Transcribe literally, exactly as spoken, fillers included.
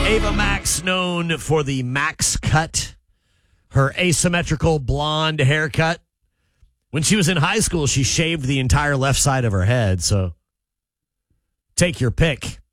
Ava Max, known for the Max cut, her asymmetrical blonde haircut. When she was in high school, she shaved the entire left side of her head. So take your pick.